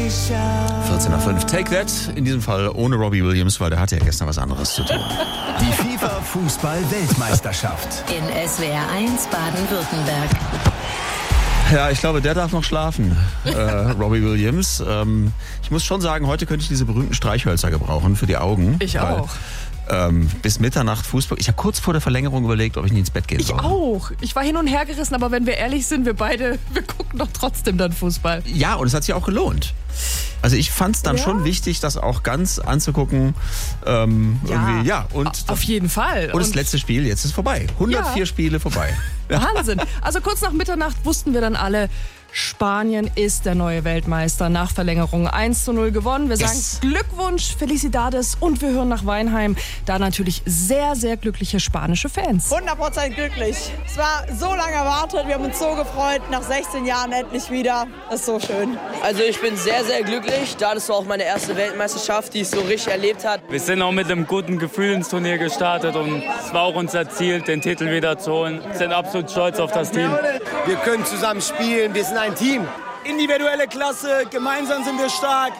14 nach 5. Take that. In diesem Fall ohne Robbie Williams, weil der hatte ja gestern was anderes zu tun. Die FIFA-Fußball-Weltmeisterschaft. In SWR 1 Baden-Württemberg. Ja, ich glaube, der darf noch schlafen, Robbie Williams. Ich muss schon sagen, heute könnte ich diese berühmten Streichhölzer gebrauchen für die Augen. Ich auch. Bis Mitternacht Fußball. Ich habe kurz vor der Verlängerung überlegt, ob ich nicht ins Bett gehen soll. Ich auch. Ich war hin und her gerissen, aber wenn wir ehrlich sind, wir gucken doch trotzdem dann Fußball. Ja, und es hat sich auch gelohnt. Also ich fand es dann schon wichtig, das auch ganz anzugucken. Irgendwie, ja. Und auf jeden Fall. Und das letzte Spiel, jetzt ist vorbei. 104 Spiele vorbei. Wahnsinn. Also kurz nach Mitternacht wussten wir dann alle, Spanien ist der neue Weltmeister. Nach Verlängerung 1:0 gewonnen. Wir sagen Glückwunsch, Felicidades, und wir hören nach Weinheim. Da natürlich sehr, sehr glückliche spanische Fans. 100% glücklich. Es war so lange erwartet. Wir haben uns so gefreut. Nach 16 Jahren endlich wieder. Das ist so schön. Also ich bin sehr, sehr glücklich. Da das war auch meine erste Weltmeisterschaft, die ich so richtig erlebt habe. Wir sind auch mit einem guten Gefühl ins Turnier gestartet und es war auch unser Ziel, den Titel wieder zu holen. Wir sind absolut stolz auf das Team. Wir können zusammen spielen, wir sind ein Team. Individuelle Klasse, gemeinsam sind wir stark.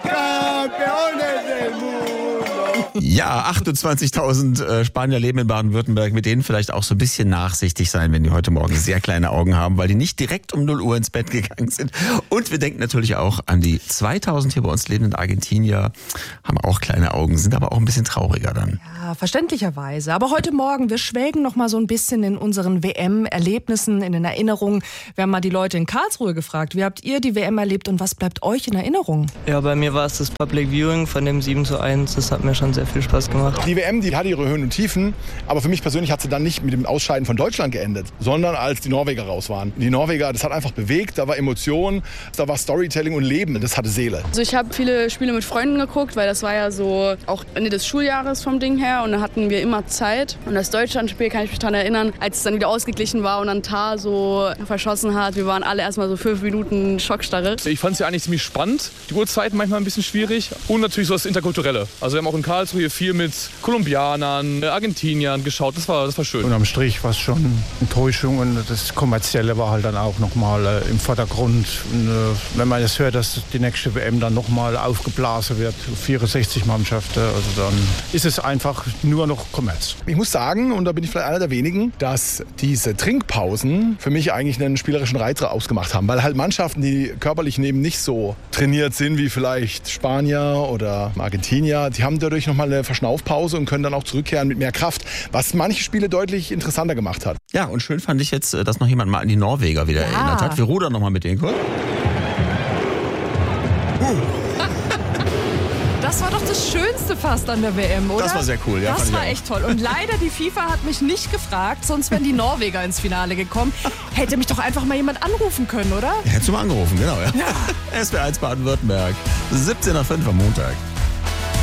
Ja, 28.000 Spanier leben in Baden-Württemberg, mit denen vielleicht auch so ein bisschen nachsichtig sein, wenn die heute Morgen sehr kleine Augen haben, weil die nicht direkt um 0 Uhr ins Bett gegangen sind. Und wir denken natürlich auch an die 2000 hier bei uns lebenden Argentinier, haben auch kleine Augen, sind aber auch ein bisschen trauriger dann. Ja, verständlicherweise. Aber heute Morgen, wir schwelgen noch mal so ein bisschen in unseren WM-Erlebnissen, in den Erinnerungen. Wir haben mal die Leute in Karlsruhe gefragt, wie habt ihr die WM erlebt und was bleibt euch in Erinnerung? Ja, bei mir war es das Public Viewing von dem 7:1. Das hat mir schon sehr viel Spaß gemacht. Die WM, die hatte ihre Höhen und Tiefen, aber für mich persönlich hat sie dann nicht mit dem Ausscheiden von Deutschland geendet, sondern als die Norweger raus waren. Die Norweger, das hat einfach bewegt, da war Emotion, da war Storytelling und Leben, das hatte Seele. Also ich habe viele Spiele mit Freunden geguckt, weil das war ja so auch Ende des Schuljahres vom Ding her und da hatten wir immer Zeit. Und das Deutschlandspiel kann ich mich daran erinnern, als es dann wieder ausgeglichen war und dann Tar so verschossen hat. Wir waren alle erstmal so 5 Minuten Schockstarre. Ich fand es ja eigentlich ziemlich spannend. Die Uhrzeiten manchmal ein bisschen schwierig und natürlich so das Interkulturelle. Also wir haben auch in Karlsruhe hier viel mit Kolumbianern, Argentiniern geschaut. Das war schön. Und am Strich war es schon Enttäuschung und das Kommerzielle war halt dann auch nochmal im Vordergrund. Und, wenn man jetzt hört, dass die nächste WM dann nochmal aufgeblasen wird, 64 Mannschaften, also dann ist es einfach nur noch Kommerz. Ich muss sagen, und da bin ich vielleicht einer der wenigen, dass diese Trinkpausen für mich eigentlich einen spielerischen Reiz ausgemacht haben, weil halt Mannschaften, die körperlich neben nicht so trainiert sind wie vielleicht Spanier oder Argentinier, die haben dadurch nochmal eine Verschnaufpause und können dann auch zurückkehren mit mehr Kraft, was manche Spiele deutlich interessanter gemacht hat. Ja, und schön fand ich jetzt, dass noch jemand mal an die Norweger wieder erinnert hat. Wir rudern nochmal mit denen kurz. Das war doch das Schönste fast an der WM, oder? Das war sehr cool, ja. Das war echt toll. Und leider, die FIFA hat mich nicht gefragt, sonst wären die Norweger ins Finale gekommen. Hätte mich doch einfach mal jemand anrufen können, oder? Hättest du mal angerufen, genau. Ja. SWR 1 Baden-Württemberg, 17:05 am Montag.